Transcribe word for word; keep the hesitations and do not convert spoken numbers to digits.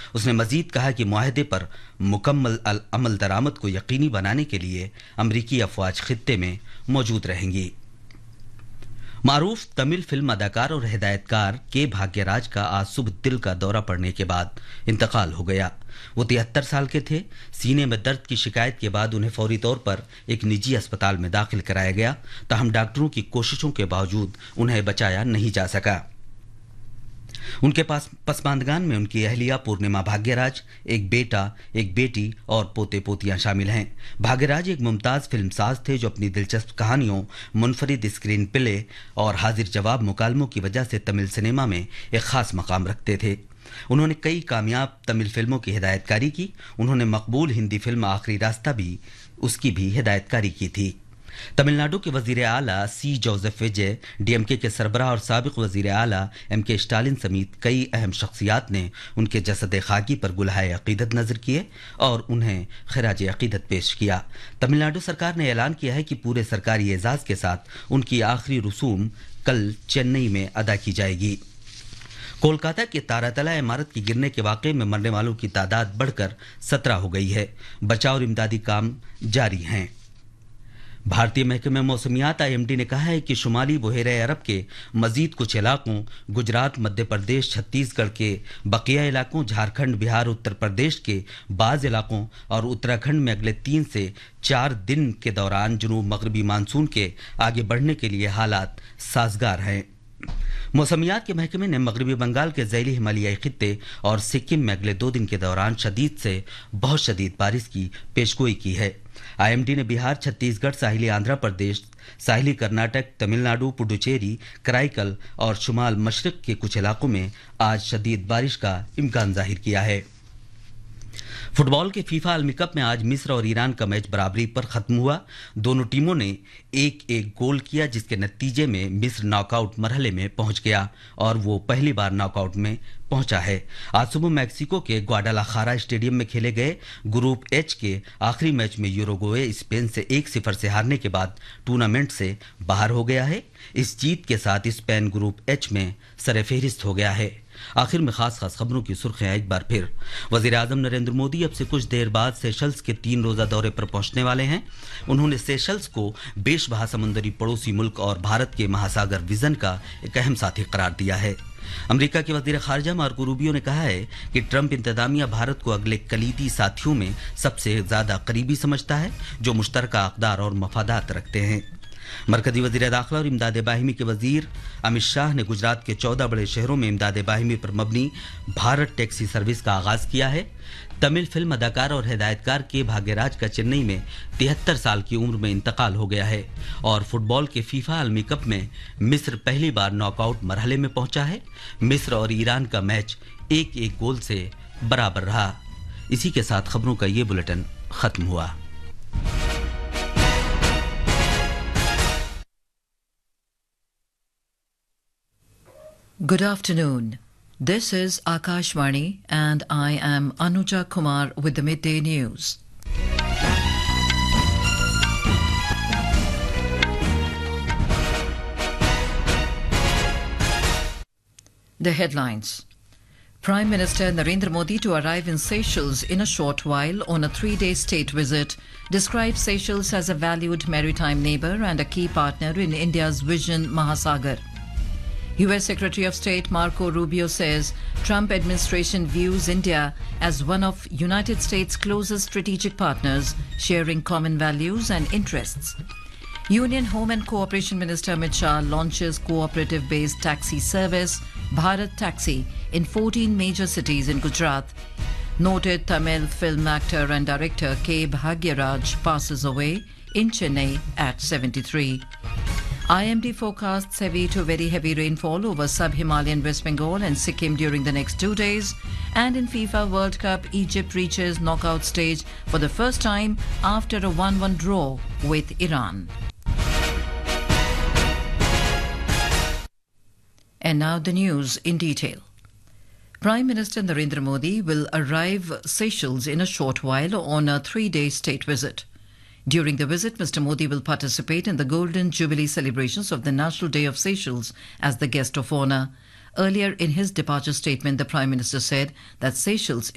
उसने मजीद कहा कि मुआहदे पर मुकम्मल अमल दरामद को यकीनी बनाने के लिए अमरीकी अफवाज खित्ते में मौजूद रहेंगी। मारूफ तमिल फिल्म अदाकार और हिदायतकार के भाग्यराज का आज सुबह दिल का दौरा पड़ने के बाद इंतकाल हो गया। वो तिहत्तर साल के थे। सीने में दर्द की शिकायत के बाद उन्हें फौरी तौर पर एक निजी अस्पताल में दाखिल कराया गया, ताहम डॉक्टरों की कोशिशों के बावजूद उन्हें बचाया नहीं जा सका। उनके पास पसमानदगान में उनकी अहलिया पूर्णिमा भाग्यराज, एक बेटा, एक बेटी और पोते पोतियां शामिल हैं। भाग्यराज एक मुमताज फिल्मसाज थे जो अपनी दिलचस्प कहानियों, मुनफरिद स्क्रीन प्ले और हाजिर जवाब मुकालमों की वजह से तमिल सिनेमा में एक खास मकाम रखते थे। उन्होंने कई कामयाब तमिल फिल्मों की हिदायतकारी की। उन्होंने मकबूल हिंदी फिल्म आखिरी रास्ता भी उसकी भी हिदायतकारी की थी। तमिलनाडु के वजीर आला सी जोसेफ विजय, डीएमके के सरबराह और साबिक वजीर आला एम के स्टालिन समेत कई अहम शख्सियात ने उनके जसद खाकी पर गुलहाए अकीदत नजर किए और उन्हें खराज अकीदत पेश किया। तमिलनाडु सरकार ने ऐलान किया है कि पूरे सरकारी एजाज के साथ उनकी आखिरी रसूम कल चेन्नई में अदा की जाएगी। कोलकाता के तारातला इमारत के गिरने के वाकये में मरने वालों की तादाद बढ़कर सत्रह हो गई है। बचाव और इमदादी काम जारी हैं। भारतीय महकमे मौसमियात आईएमडी ने कहा है कि शुमाली बहेरे अरब के मजीद कुछ इलाकों, गुजरात, मध्य प्रदेश, छत्तीसगढ़ के बकिया इलाकों, झारखंड, बिहार, उत्तर प्रदेश के बाज़ इलाकों और उत्तराखंड में अगले तीन से चार दिन के दौरान जुनूब मगरबी मानसून के आगे बढ़ने के लिए हालात साजगार हैं। मौसमियात के महकमे ने मगरबी बंगाल के ज़ैली हिमालयाई खित्ते और सिक्किम में अगले दो दिन के दौरान शदीद से बहुत शदीद बारिश की पेशगोई की है। आईएमडी ने बिहार, छत्तीसगढ़, साहिली आंध्र प्रदेश, साहिली कर्नाटक, तमिलनाडु, पुडुचेरी, कराईकल और शुमाल मशरक के कुछ इलाकों में आज शदीद बारिश का इम्कान जाहिर किया है। फुटबॉल के फीफा आलमी कप में आज मिस्र और ईरान का मैच बराबरी पर खत्म हुआ। दोनों टीमों ने एक एक गोल किया, जिसके नतीजे में मिस्र नॉकआउट मरहले में पहुंच गया और वो पहली बार नॉकआउट में पहुंचा है। आज सुबह मैक्सिको के ग्वाडालाखारा स्टेडियम में खेले गए ग्रुप एच के आखिरी मैच में यूरुग्वे स्पेन से एक सिफर से हारने के बाद टूर्नामेंट से बाहर हो गया है। इस जीत के साथ स्पेन ग्रुप एच में सरफहरिस्त हो गया है। आखिर में खास खास खबरों की सुर्खियां एक बार फिर। वजीर आजम नरेंद्र मोदी अब से कुछ देर बाद सेशल्स के तीन रोजा दौरे पर पहुंचने वाले हैं। उन्होंने सेशल्स को बेशबहा समुद्री पड़ोसी मुल्क और भारत के महासागर विजन का एक अहम साथी करार दिया है। अमेरिका के वजीर खारजा मार्को रूबियो ने कहा है कि ट्रंप इंतजामिया भारत को अगले कलीदी साथियों में सबसे ज्यादा करीबी समझता है, जो मुश्तरका अक़दार और मफादात रखते हैं। मरकजी वजीर दाखिला और इमदाद बाहिमी के वजीर अमित शाह ने गुजरात के चौदह बड़े शहरों में इमदाद बाहिमी पर मबनी भारत टैक्सी सर्विस का आगाज किया है। तमिल फिल्म अदाकार और हिदायतकार के भाग्यराज का चेन्नई में तिहत्तर साल की उम्र में इंतकाल हो गया है। और फुटबॉल के फीफा आलमी कप में मिस्र पहली बार नॉकआउट मरहले में पहुंचा है। मिस्र और ईरान का मैच एक एक गोल से बराबर रहा। इसी के साथ खबरों का ये बुलेटिन खत्म हुआ। Good afternoon. This is Akashvani and I am Anuja Kumar with the midday news. The headlines. Prime Minister Narendra Modi to arrive in Seychelles in a short while on a three-day state visit describes Seychelles as a valued maritime neighbor and a key partner in India's Vision Mahasagar. U S Secretary of State Marco Rubio says Trump administration views India as one of United States' closest strategic partners, sharing common values and interests. Union Home and Cooperation Minister Amit Shah launches cooperative-based taxi service, Bharat Taxi, in fourteen major cities in Gujarat. Noted Tamil film actor and director K. Bhagyaraj passes away in Chennai at seventy-three. I M D forecasts heavy to very heavy rainfall over sub-Himalayan West Bengal and Sikkim during the next two days. And in FIFA World Cup, Egypt reaches knockout stage for the first time after a one one draw with Iran. And now the news in detail. Prime Minister Narendra Modi will arrive Seychelles in a short while on a three-day state visit. During the visit, Mister Modi will participate in the Golden Jubilee celebrations of the National Day of Seychelles as the guest of honor. Earlier in his departure statement, the Prime Minister said that Seychelles